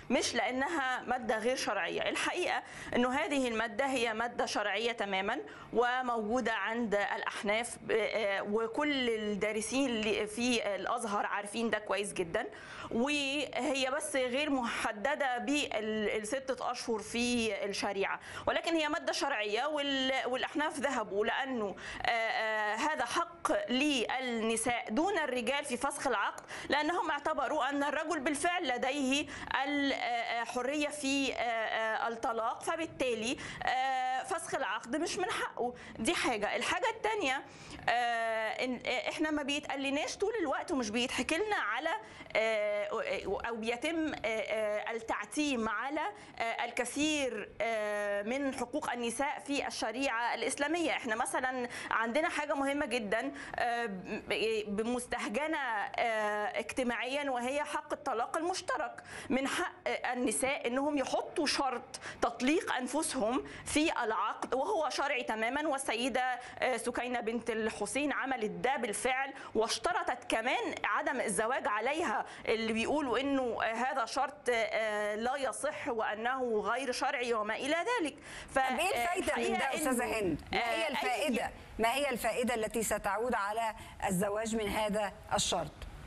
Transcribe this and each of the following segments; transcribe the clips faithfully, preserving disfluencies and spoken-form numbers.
مش لأنها مادة غير شرعية. الحقيقة أنه هذه المادة هي مادة شرعية تماما وموجودة عند الأحناف، وكل الدارسين اللي في الأزهر عارفين ده كويس جدا، وهي بس غير محددة بالستة أشهر في الشريعة، ولكن هي مادة شرعية والأحناف ذهبوا لأنه هذا حق للنساء دون الرجال في فسخ العقد، لأنهم اعتبروا أن الرجل بالفعل لديه الحرية في الطلاق، فبالتالي فسخ العقد مش من حقه. دي حاجة. الحاجة الثانية، احنا ما بيتقلناش طول الوقت ومش بيتحكي لنا على او بيتم التعتيم على الكثير من حقوق النساء في الشريعة الإسلامية. احنا مثلا عندنا حاجة مهمة جدا مستهجنة اجتماعيا، وهي حق الطلاق المشترك. من حق النساء انهم يحطوا شرط تطليق انفسهم في العقد، وهو شرعي تماما، والسيدة سكينة بنت الحسين عملت ده بالفعل، واشترطت كمان عدم الزواج عليها، اللي بيقولوا انه هذا شرط لا يصح وانه غير شرعي وما الى ذلك. طب ايه الفائده من ده استاذه هند؟ ما هي الفائده؟ ما هي الفائده التي ستعود على الزواج من هذا الشرط؟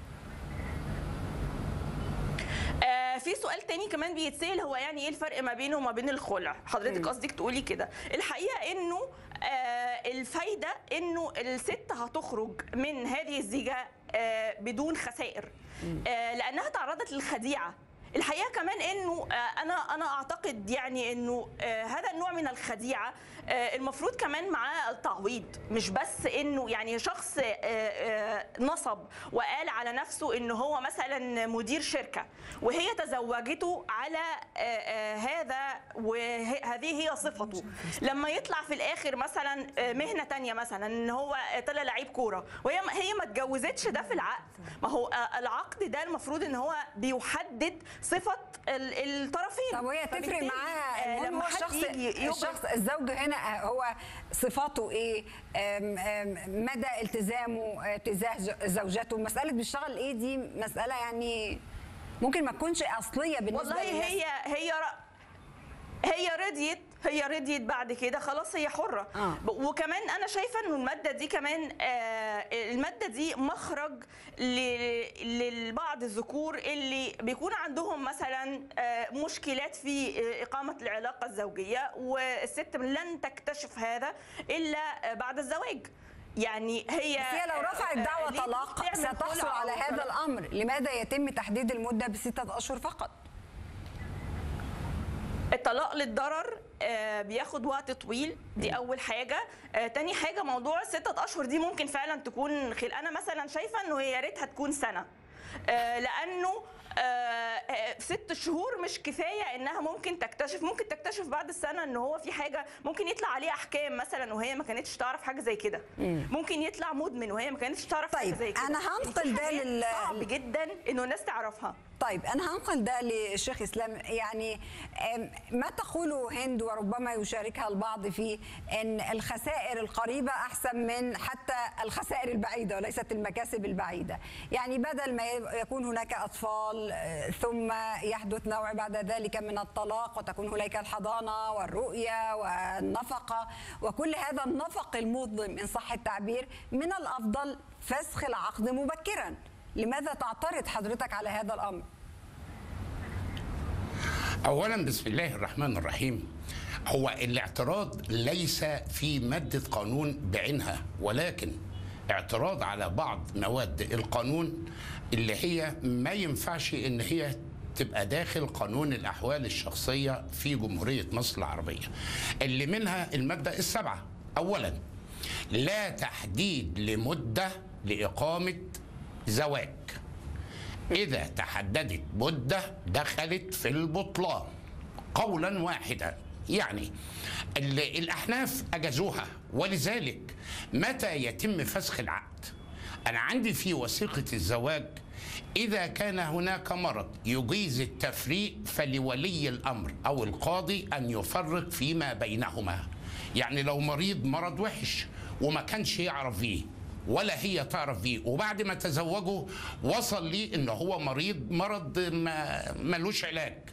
في سؤال تاني كمان بيتسأل، هو يعني ايه الفرق ما بينه وما بين الخلع؟ حضرتك قصدك تقولي كده. الحقيقه انه الفايده انه الست هتخرج من هذه الزيجه بدون خسائر، لانها تعرضت للخديعه. الحقيقه كمان انه انا انا اعتقد يعني انه هذا النوع من الخديعه المفروض كمان معاه التعويض، مش بس انه يعني شخص نصب وقال على نفسه انه هو مثلا مدير شركه وهي تزوجته على هذا وهذه هي صفته، لما يطلع في الاخر مثلا مهنه ثانيه، مثلا ان هو طلع لعيب كوره وهي هي ما اتجوزتش ده في العقد. ما هو العقد ده المفروض ان هو بيحدد صفه الطرفين. طب وهي تفرق معاها لما هو الشخص الشخص الزوج هنا هو صفاته ايه؟ أم أم مدى التزامه تجاه زوجته، مساله بيشتغل ايه دي مساله يعني ممكن ما تكونش اصليه بالنسبه والله للناس. هي هي هي رضيت هي رضيت بعد كده خلاص هي حره. آه. وكمان انا شايفه انه الماده دي كمان آه الماده دي مخرج للبعض الذكور اللي بيكون عندهم مثلا آه مشكلات في اقامه العلاقه الزوجيه، والست لن تكتشف هذا الا بعد الزواج. يعني هي هي لو رفعت دعوى طلاق ستحصل على هذا الامر، لماذا يتم تحديد المده بسته اشهر فقط؟ الطلاق للضرر بياخد وقت طويل، دي اول حاجه. تاني حاجه موضوع الستة اشهر دي ممكن فعلا تكون خل... انا مثلا شايفه انه يا ريتها تكون سنه، لانه ست شهور مش كفايه انها ممكن تكتشف ممكن تكتشف بعد السنه ان هو في حاجه، ممكن يطلع عليه احكام مثلا وهي ما كانتش تعرف حاجه زي كده، ممكن يطلع مدمن وهي ما كانتش تعرف طيب حاجه زي كده. انا هنقل ده لل صعب جدا انه الناس تعرفها. طيب أنا هنقل ده للشيخ إسلام، يعني ما تقوله هند وربما يشاركها البعض في أن الخسائر القريبة أحسن من حتى الخسائر البعيدة وليست المكاسب البعيدة. يعني بدل ما يكون هناك أطفال ثم يحدث نوع بعد ذلك من الطلاق وتكون هناك الحضانة والرؤية والنفقة وكل هذا النفق المظلم إن صح التعبير، من الأفضل فسخ العقد مبكرا. لماذا تعترض حضرتك على هذا الأمر؟ أولا بسم الله الرحمن الرحيم، هو الاعتراض ليس في مادة قانون بعينها، ولكن اعتراض على بعض مواد القانون اللي هي ما ينفعش إن هي تبقى داخل قانون الأحوال الشخصية في جمهورية مصر العربية، اللي منها المادة السابعة. أولا لا تحديد لمدة لإقامة زواج، إذا تحددت مدة دخلت في البطلان قولا واحدا. يعني الأحناف أجازوها، ولذلك متى يتم فسخ العقد؟ أنا عندي في وثيقة الزواج إذا كان هناك مرض يجيز التفريق فلولي الأمر أو القاضي أن يفرق فيما بينهما. يعني لو مريض مرض وحش وما كانش يعرف فيه ولا هي تعرف بيه، وبعد ما تزوجوا وصل لي انه هو مريض مرض ما ملوش علاج،